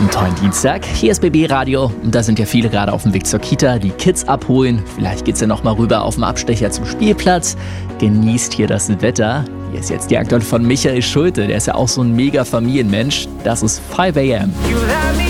Einen tollen Dienstag. Hier ist BB Radio und da sind ja viele gerade auf dem Weg zur Kita, die Kids abholen. Vielleicht geht's ja noch mal rüber auf dem Abstecher zum Spielplatz. Genießt hier das Wetter. Hier ist jetzt die Aktuelle von Michael Schulte. Der ist ja auch so ein mega Familienmensch. Das ist 5 AM.